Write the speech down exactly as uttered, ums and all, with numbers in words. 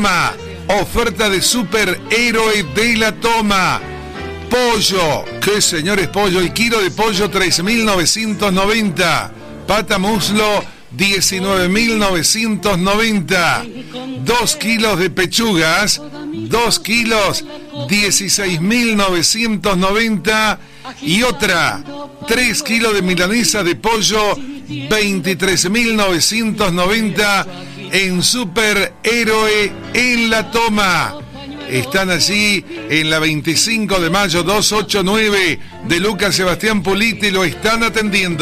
Toma. Oferta de superhéroe de la Toma. Pollo, ¿qué señores pollo? El kilo de pollo trece mil novecientos noventa. Pata muslo diecinueve mil novecientos noventa. Dos kilos de pechugas, dos kilos dieciséis mil novecientos noventa. Y otra, tres kilos de milanesa de pollo veintitrés mil novecientos noventa en Superhéroe en la Toma. Están allí en la veinticinco de mayo doscientos ochenta y nueve de Lucas Sebastián Politi, lo están atendiendo.